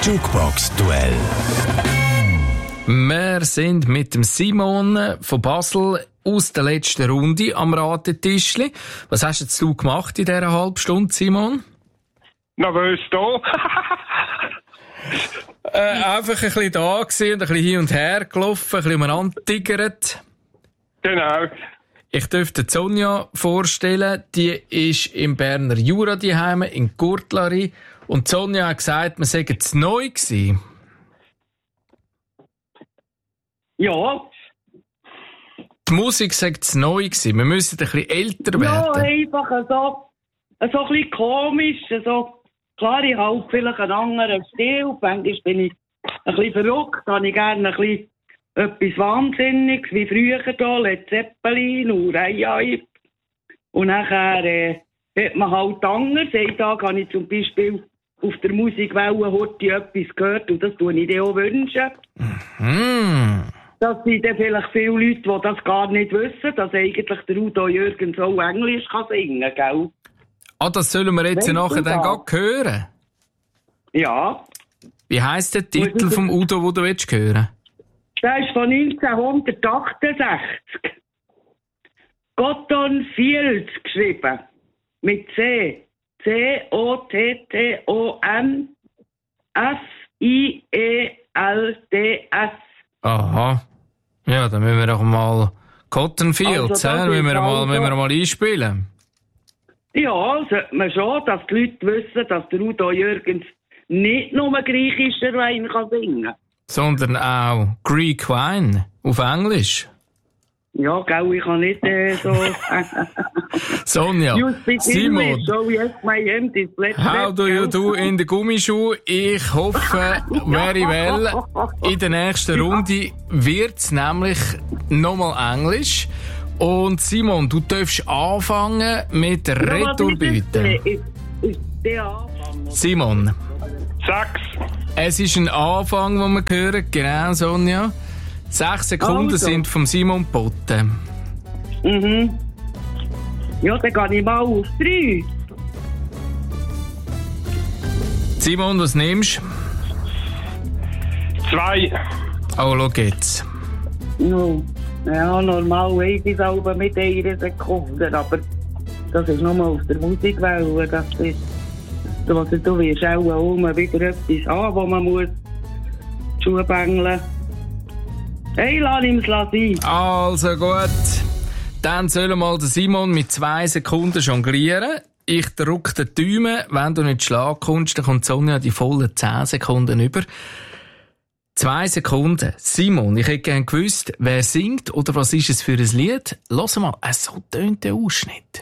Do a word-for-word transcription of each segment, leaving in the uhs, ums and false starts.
Jukebox-Duell. Wir sind mit dem Simon von Basel aus der letzten Runde am Ratetischli. Was hast jetzt du gemacht in dieser halben Stunde, Simon? Nervös da. äh, einfach ein bisschen da gewesen und ein bisschen hin und her gelaufen, ein bisschen umeinander tigert. Genau. Ich dürfte Sonja vorstellen, die ist im Berner Jura daheim, in Gurtlari. Und Sonja hat gesagt, wir seien zu neu gewesen. Ja. Die Musik sei zu neu gewesen. Wir müssen ein bisschen älter werden. Ja, einfach so, so ein bisschen komisch. So, klar, ich habe vielleicht einen anderen Stil. Manchmal bin ich ein bisschen verrückt. Da habe ich gerne ein bisschen etwas Wahnsinniges, wie früher hier, Led Zeppelin und Rai. Und nachher äh, hat man halt anders. Einen Tag habe ich zum Beispiel auf der Musikwelle heute etwas gehört und das tue ich dir auch wünschen. Mhm. Das sind dann vielleicht viele Leute, die das gar nicht wissen, dass eigentlich der Udo Jürgens auch Englisch kann singen kann, gell? Ah, das sollen wir jetzt Weißt nachher dann gar hören. Ja. Wie heisst der Titel vom Udo, den du willst hören? Der ist von neunzehnhundertachtundsechzig. Cotton Fields geschrieben. Mit C. C O T T O N F I E L D S. Aha. Ja, dann müssen wir doch mal Cotton Fields, Also, also, müssen, wir mal, also, müssen wir mal einspielen. Ja, sollte man schon, dass die Leute wissen, dass der Udo Jürgens nicht nur griechischer Wein kann singen. Sondern auch Greek Wine auf Englisch. Ja, gell, ich kann nicht äh, so... Sonja, Simon, so yes, my hand is how do you do in the Gummischuh? Ich hoffe, very well. In der nächsten Runde wird's nämlich nochmal Englisch. Und Simon, du darfst anfangen mit Retourbieten. Simon. Sechs. Es ist ein Anfang, den wir hören. Genau, Sonja. Sechs Sekunden also. sind vom Simon geboten. Mhm. Ja, dann gehe ich mal auf drei. Simon, was nimmst du? Zwei. Oh, schau jetzt. No. Ja, normal weiss ich es aber mit einer Sekunde, aber das ist nur auf der Musikwelle. Das ist, also, du wirst auch immer wieder etwas haben, wo man muss Schuhe bängeln. Hey, lass ihm es sein. Also gut. Dann soll mal der Simon mit zwei Sekunden jonglieren. Ich drücke den Daumen. Wenn du nicht schlagen kommst, dann kommt Sonja die vollen zehn Sekunden über. Zwei Sekunden. Simon, ich hätte gerne gewusst, wer singt oder was ist es für ein Lied? Lass mal, so tönt der Ausschnitt.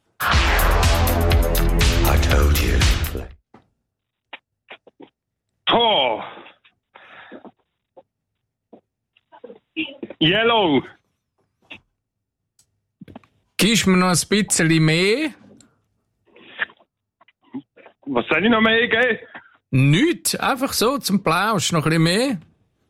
I told you. Oh. Yellow. Gibst du mir noch ein bisschen mehr? Was soll ich noch mehr geben? Nichts, einfach so zum Plausch, noch ein bisschen mehr.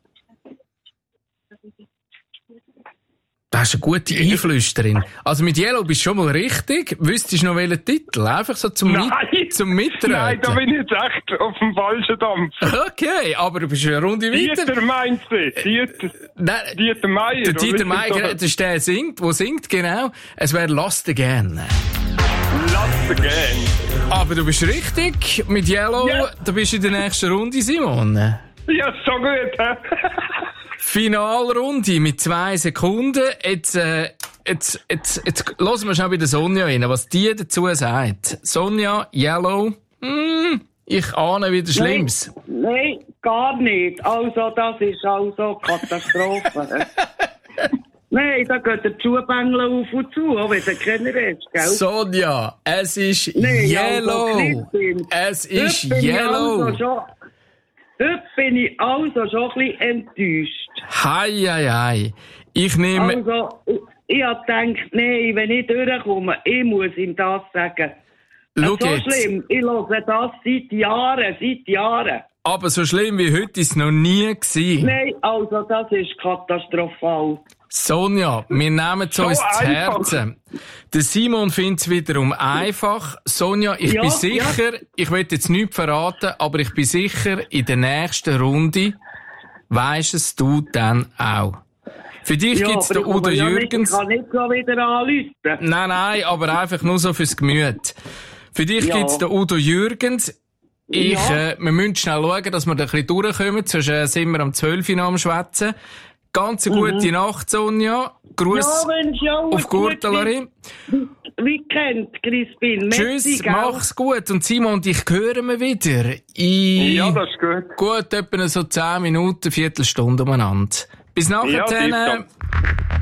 Da ist eine gute Einflüsterin. Also mit Yellow bist du schon mal richtig. Wüsstest du noch welchen Titel? Einfach so zum, Nein. Mit, zum Mitreden. Nein, da bin ich jetzt echt auf dem falschen Dampf. Okay, aber du bist eine Runde weiter. Dieter meinst du? Dieter, Nein, Dieter Meier. Der Dieter Meier, das ist der, der singt, der singt, genau. Es wäre Lost Again. Lost Again. Aber du bist richtig. Mit Yellow, ja. Du bist in der nächsten Runde, Simon. Ja, so gut, hä? Finalrunde mit zwei Sekunden. Jetzt, äh, jetzt, jetzt, jetzt hören wir schnell bei der Sonja rein, was die dazu sagt. Sonja, Yellow, mm, ich ahne wieder Schlimmes. Nein, nein, gar nicht. Also, das ist also Katastrophe. Nein, da geht der Schuhbängel auf und zu, auch wenn du keiner ist, gell? Sonja, es ist nein, Yellow. Also, es ist Yellow. Heute bin ich also schon ein bisschen enttäuscht. Hei, hei, hei. Ich nehme... Also, ich, ich habe gedacht, nein, wenn ich durchkomme, ich muss ihm das sagen. Schau so jetzt. Schlimm, ich höre das seit Jahren, seit Jahren. Aber so schlimm wie heute ist es noch nie gewesen. Nein, also das ist katastrophal. Sonja, wir nehmen es So uns zu einfach. Herzen. Der Simon findet es wiederum einfach. Sonja, ich Ja, bin sicher, ja. ich will jetzt nichts verraten, aber ich bin sicher, in der nächsten Runde weisst es du dann auch. Für dich Ja, gibt's aber den ich Udo kann ja Jürgens. Nicht, ich kann nicht so wieder anrufen. Nein, nein, aber einfach nur so fürs Gemüt. Für dich Ja. gibt's den Udo Jürgens. Ich, Ja. äh, wir müssen schnell schauen, dass wir da ein bisschen durchkommen, sonst äh, sind wir am zwölf Uhr noch am Schwätzen. Ganz eine gute Nacht, Sonja. Gruß Ja, wünsche ich auch auf Gurtelari. Wie kennt Crispin? Tschüss, mach's gut. Und Simon, dich hören wir wieder. In Ja, das ist gut. gut etwa so zehn Minuten, Viertelstunde umeinander. Bis nachher. Ja, tipptopp.